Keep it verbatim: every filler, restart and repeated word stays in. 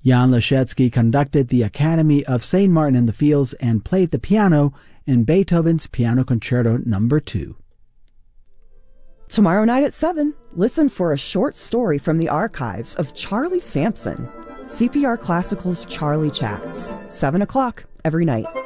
Jan Leschetzy conducted the Academy of Saint Martin in the Fields and played the piano in Beethoven's Piano Concerto Number two. Tomorrow night at seven, listen for a short story from the archives of Charlie Sampson. C P R Classical's Charlie Chats, seven o'clock every night.